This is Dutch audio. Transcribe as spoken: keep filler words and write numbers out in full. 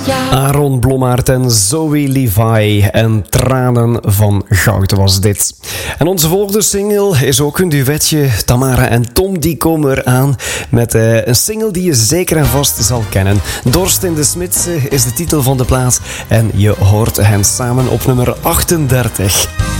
Aaron Blommaert en Zoe Levi en Tranen van Goud was dit. En onze volgende single is ook een duetje. Tamara en Tom die komen eraan met uh, een single die je zeker en vast zal kennen. Dorst in de Smits is de titel van de plaat en je hoort hen samen op nummer achtendertig.